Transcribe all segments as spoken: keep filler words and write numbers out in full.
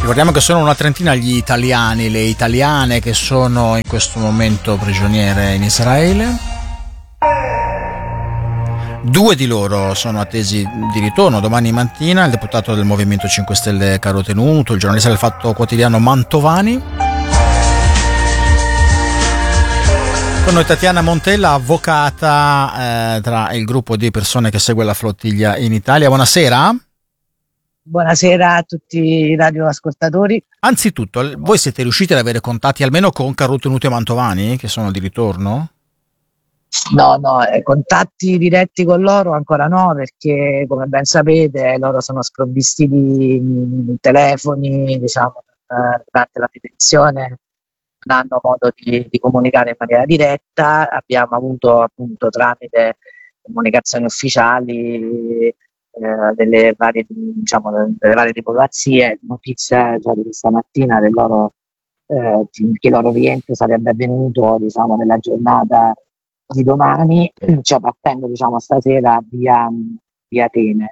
Ricordiamo che sono una trentina gli italiani, le italiane che sono in questo momento prigioniere in Israele. Due di loro sono attesi di ritorno domani mattina, il deputato del Movimento cinque Stelle Caro Tenuto, il giornalista del Fatto Quotidiano Mantovani. Con noi Tatiana Montella, avvocata eh, tra il gruppo di persone che segue la flottiglia in Italia. Buonasera. Buonasera a tutti i radioascoltatori. Anzitutto, voi siete riusciti ad avere contatti almeno con Caro Tenuto e Mantovani, che sono di ritorno? No, no, eh, contatti diretti con loro ancora no, perché come ben sapete loro sono sprovvisti di mh, telefoni, diciamo, eh, durante la detenzione non hanno modo di, di comunicare in maniera diretta. Abbiamo avuto appunto tramite comunicazioni ufficiali eh, delle varie, diciamo, delle varie tipologie, notizie già di questa mattina del loro, eh, che il loro rientro sarebbe avvenuto, diciamo, nella giornata di domani, cioè partendo, diciamo, stasera via, via Atene.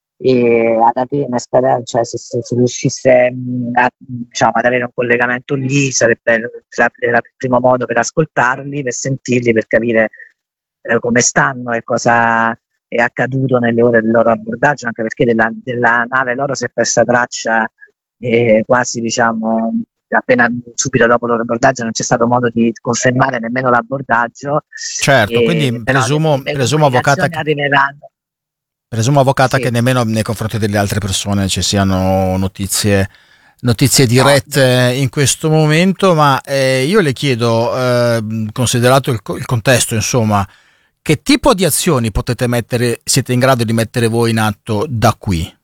E ad Atene spero, cioè, se, se, se riuscisse a, diciamo, ad avere un collegamento lì sarebbe, sarebbe il primo modo per ascoltarli, per sentirli, per capire eh, come stanno e cosa è accaduto nelle ore del loro abbordaggio, anche perché della, della nave loro si è persa traccia eh, quasi, diciamo, appena subito dopo il loro abbordaggio non c'è stato modo di confermare nemmeno l'abbordaggio. Certo, e, quindi presumo, le, le presumo avvocata che, presumo avvocata sì. che nemmeno nei confronti delle altre persone ci siano notizie notizie dirette no. in questo momento, ma eh, io le chiedo, eh, considerato il, il contesto, insomma, che tipo di azioni potete mettere, siete in grado di mettere voi in atto da qui?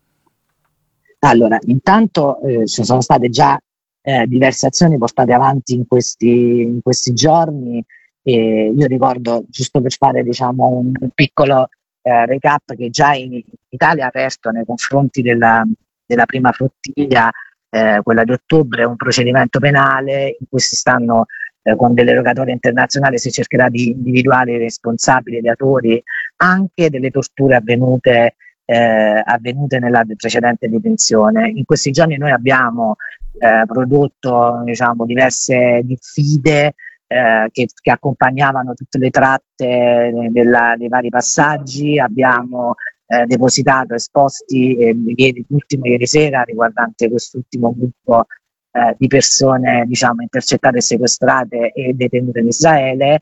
Allora, intanto eh, ci sono state già eh, diverse azioni portate avanti in questi, in questi giorni. E io ricordo, giusto per fare, diciamo, un piccolo eh, recap, che già in Italia ha aperto nei confronti della, della prima flottiglia, eh, quella di ottobre, un procedimento penale in cui si stanno eh, con delle rogatorie internazionali si cercherà di individuare i responsabili e gli autori anche delle torture avvenute eh, avvenute nella precedente detenzione. In questi giorni noi abbiamo eh, prodotto, diciamo, diverse diffide Eh, che, che accompagnavano tutte le tratte della, dei vari passaggi. Abbiamo eh, depositato esposti eh, ieri, l'ultimo ieri sera riguardante quest'ultimo gruppo eh, di persone, diciamo, intercettate, sequestrate e detenute in Israele,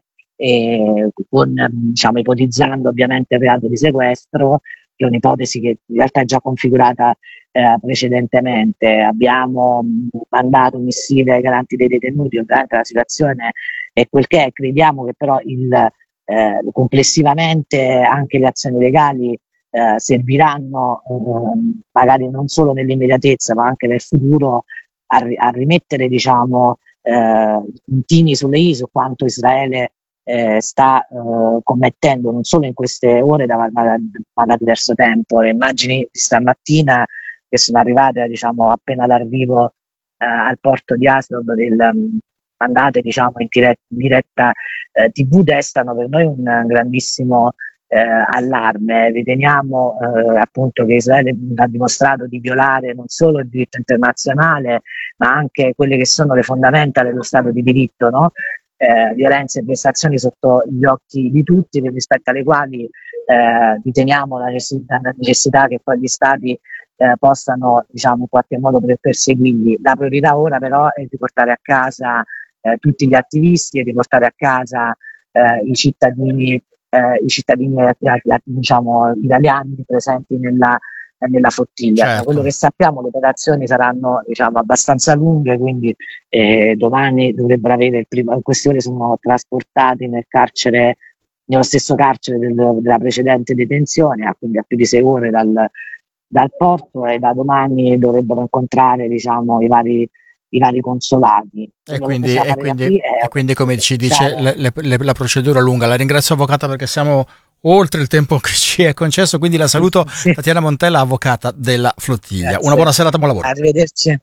e con, diciamo, ipotizzando ovviamente il reato di sequestro, che è un'ipotesi che in realtà è già configurata eh, precedentemente. Abbiamo mandato missive ai garanti dei detenuti. Ovviamente la situazione è quel che è, crediamo che però il, eh, complessivamente anche le azioni legali eh, serviranno eh, magari non solo nell'immediatezza ma anche nel futuro a, a rimettere, diciamo, eh, i puntini sulle i su quanto Israele Eh, sta eh, commettendo non solo in queste ore da, ma, ma da diverso tempo. Le immagini di stamattina che sono arrivate, diciamo, appena d'arrivo eh, al porto di Asdod, del, um, mandate, diciamo, in diretta, in diretta eh, tivù, destano per noi un grandissimo eh, allarme. Riteniamo eh, appunto che Israele ha dimostrato di violare non solo il diritto internazionale ma anche quelle che sono le fondamenta dello Stato di diritto, no? Eh, violenze e vessazioni sotto gli occhi di tutti, rispetto alle quali eh, riteniamo la necessità, la necessità che poi gli stati eh, possano, diciamo, in qualche modo per perseguirli. La priorità ora però è di portare a casa eh, tutti gli attivisti e di portare a casa eh, i cittadini, eh, i cittadini eh, diciamo, italiani presenti nella nella flottiglia. Certo. Da quello che sappiamo le operazioni saranno, diciamo, abbastanza lunghe, quindi eh, domani dovrebbero avere il primo, in queste ore sono trasportati nel carcere, nello stesso carcere del, della precedente detenzione, a, quindi a più di sei ore dal, dal porto, e da domani dovrebbero incontrare, diciamo, i vari i vari consolati. E quindi, e, quindi, e quindi come ci dice le, le, le, la procedura lunga. La ringrazio, avvocata, perché siamo oltre il tempo che ci è concesso, quindi la saluto. Sì. Tatiana Montella, avvocata della flottiglia. Grazie. Una buona serata, buon lavoro. Arrivederci.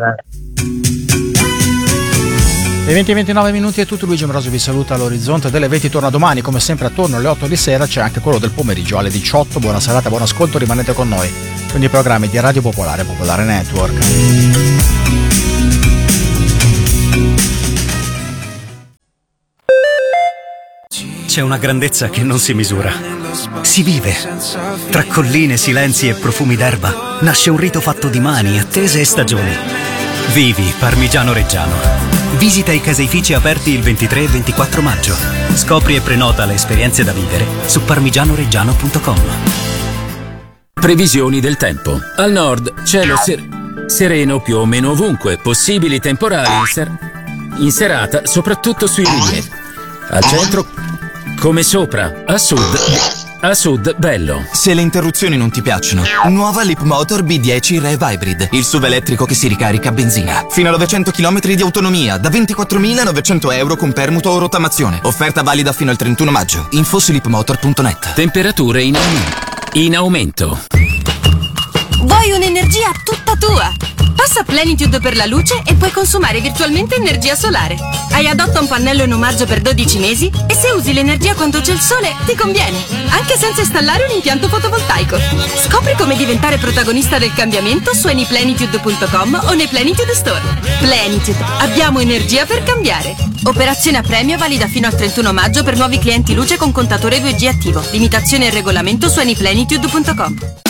Le venti e ventinove minuti è tutto. Luigi Ambrosio vi saluta. All'Orizzonte delle venti torna domani, come sempre attorno alle otto di sera. C'è anche quello del pomeriggio alle diciotto. Buona serata, buon ascolto, rimanete con noi con i programmi di Radio Popolare, Popolare Network. c'è una grandezza che non si misura. Si vive. Tra colline, silenzi e profumi d'erba nasce un rito fatto di mani, attese e stagioni. Vivi Parmigiano Reggiano. Visita i caseifici aperti il ventitré e ventiquattro maggio. Scopri e prenota le esperienze da vivere su parmigianoreggiano punto com. Previsioni del tempo. Al nord, cielo ser- sereno più o meno ovunque, possibili temporali in, ser- in serata, soprattutto sui rilievi. Al centro, come sopra, a sud, a sud, bello. Se le interruzioni non ti piacciono, nuova Leapmotor B dieci Rev Hybrid, il S U V elettrico che si ricarica a benzina. Fino a novecento chilometri di autonomia, da ventiquattromilanovecento euro con permuto o rottamazione. Offerta valida fino al trentuno maggio. Info su leapmotor punto net. Temperature in aumento. In aumento. Vuoi un'energia tutta tua? Passa Plenitude per la luce e puoi consumare virtualmente energia solare. Hai Adotta un pannello in omaggio per dodici mesi e se usi l'energia quando c'è il sole ti conviene, anche senza installare un impianto fotovoltaico. Scopri come diventare protagonista del cambiamento su anyplenitude punto com o nei Plenitude Store. Plenitude, abbiamo energia per cambiare. Operazione a premio valida fino al trentuno maggio per nuovi clienti luce con contatore due G attivo. Limitazioni e regolamento su anyplenitude punto com.